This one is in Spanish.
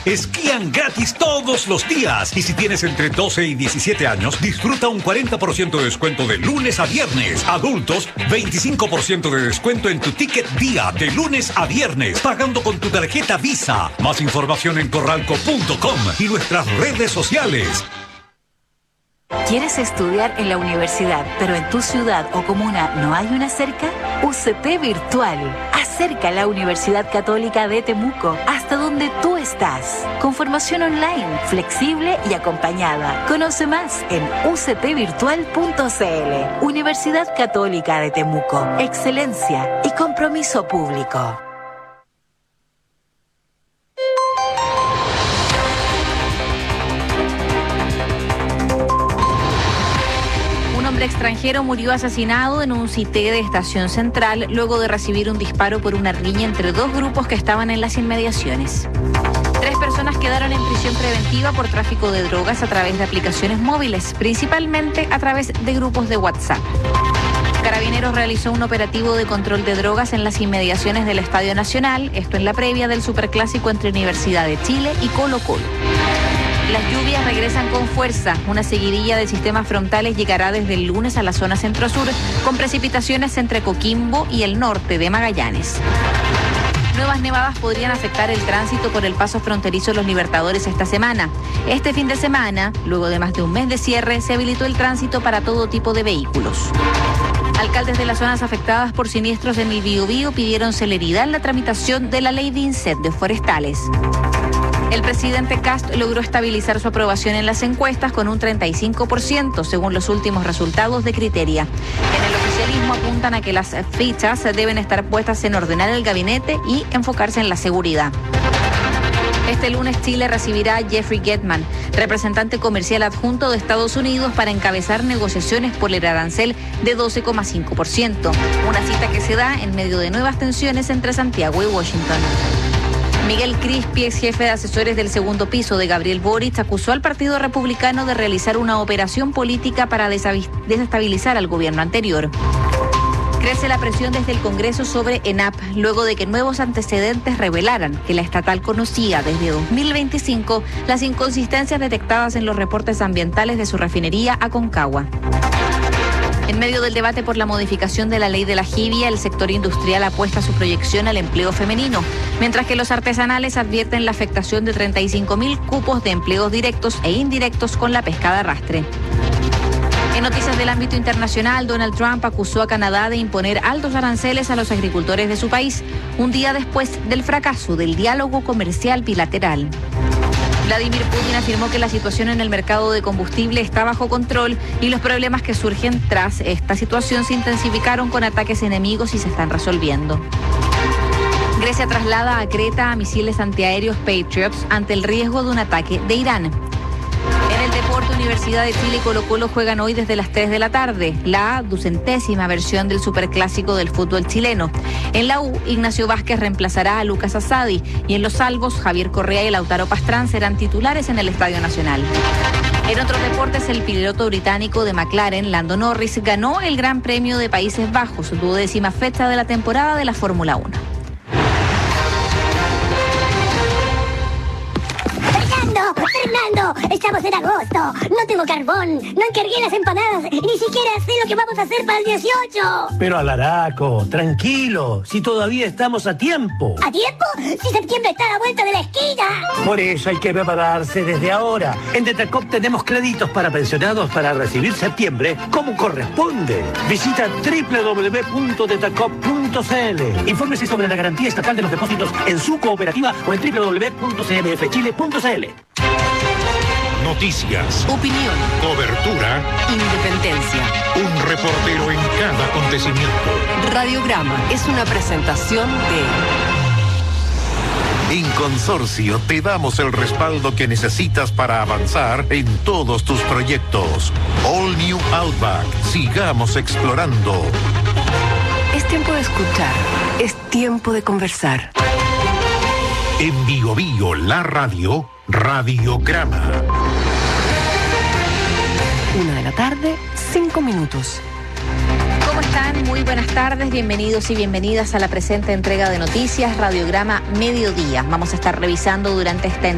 Esquían gratis todos los días. Y si tienes entre 12 y 17 años, disfruta un 40% de descuento de lunes a viernes. Adultos, 25% de descuento en tu ticket día de lunes a viernes, pagando con tu tarjeta Visa. Más información en corralco.com y nuestras redes sociales. ¿Quieres estudiar en la universidad, pero en tu ciudad o comuna no hay una cerca? UCT Virtual. Acerca a la Universidad Católica de Temuco hasta donde tú estás. Con formación online, flexible y acompañada. Conoce más en uctvirtual.cl. Universidad Católica de Temuco. Excelencia y compromiso público. El extranjero murió asesinado en un cité de Estación Central luego de recibir un disparo por una riña entre dos grupos que estaban en las inmediaciones. 3 personas quedaron en prisión preventiva por tráfico de drogas a través de aplicaciones móviles, principalmente a través de grupos de WhatsApp. Carabineros realizó un operativo de control de drogas en las inmediaciones del Estadio Nacional, esto en la previa del Superclásico entre Universidad de Chile y Colo-Colo. Las lluvias regresan con fuerza. Una seguidilla de sistemas frontales llegará desde el lunes a la zona centro-sur, con precipitaciones entre Coquimbo y el norte de Magallanes. Nuevas nevadas podrían afectar el tránsito por el paso fronterizo Los Libertadores esta semana. Este fin de semana, luego de más de un mes de cierre, se habilitó el tránsito para todo tipo de vehículos. Alcaldes de las zonas afectadas por siniestros en el Biobío pidieron celeridad en la tramitación de la ley de incendios forestales. El presidente Kast logró estabilizar su aprobación en las encuestas con un 35%, según los últimos resultados de Criteria. En el oficialismo apuntan a que las fichas deben estar puestas en ordenar el gabinete y enfocarse en la seguridad. Este lunes Chile recibirá a Jeffrey Getman, representante comercial adjunto de Estados Unidos, para encabezar negociaciones por el arancel de 12,5%. Una cita que se da en medio de nuevas tensiones entre Santiago y Washington. Miguel Crispi, ex jefe de asesores del segundo piso de Gabriel Boric, acusó al Partido Republicano de realizar una operación política para desestabilizar al gobierno anterior. Crece la presión desde el Congreso sobre ENAP, luego de que nuevos antecedentes revelaran que la estatal conocía desde 2025 las inconsistencias detectadas en los reportes ambientales de su refinería Aconcagua. En medio del debate por la modificación de la ley de la jibia, el sector industrial apuesta su proyección al empleo femenino, mientras que los artesanales advierten la afectación de 35.000 cupos de empleos directos e indirectos con la pesca de arrastre. En noticias del ámbito internacional, Donald Trump acusó a Canadá de imponer altos aranceles a los agricultores de su país, un día después del fracaso del diálogo comercial bilateral. Vladimir Putin afirmó que la situación en el mercado de combustible está bajo control y los problemas que surgen tras esta situación se intensificaron con ataques enemigos y se están resolviendo. Grecia traslada a Creta a misiles antiaéreos Patriots ante el riesgo de un ataque de Irán. En el deporte, Universidad de Chile y Colo-Colo juegan hoy desde las 3 de la tarde, la 200ª versión del Superclásico del fútbol chileno. En la U, Ignacio Vázquez reemplazará a Lucas Asadi y en los salvos, Javier Correa y Lautaro Pastrán serán titulares en el Estadio Nacional. En otros deportes, el piloto británico de McLaren, Lando Norris, ganó el Gran Premio de Países Bajos, 12ª fecha de la temporada de la Fórmula 1. Fernando, estamos en agosto. No tengo carbón, no encargué las empanadas y ni siquiera sé lo que vamos a hacer para el 18. Pero Alaraco, tranquilo, si todavía estamos a tiempo. ¿A tiempo? Si septiembre está a la vuelta de la esquina. Por eso hay que prepararse desde ahora. En Detacop tenemos créditos para pensionados para recibir septiembre como corresponde. Visita www.detacop.cl. Infórmese sobre la garantía estatal de los depósitos en su cooperativa o en www.cmfchile.cl. Noticias, opinión, cobertura, independencia. un reportero en cada acontecimiento. Radiograma es una presentación de... En Consorcio te damos el respaldo que necesitas para avanzar en todos tus proyectos. All New Outback, sigamos explorando. Es tiempo de escuchar, es tiempo de conversar. En Bio Bio, la radio, Radiograma. 1:00 p.m, 5 minutos. ¿Cómo están? Muy buenas tardes, bienvenidos y bienvenidas a la presente entrega de noticias Radiograma Mediodía. Vamos a estar revisando durante esta